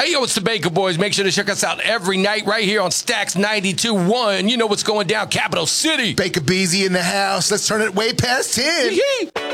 Hey, yo, it's the Baker Boys. Make sure to check us out every night right here on Stacks 92.1. You know what's going down, Capital City. Baker Beezy in the house. Let's turn it way past 10. Yee-hee.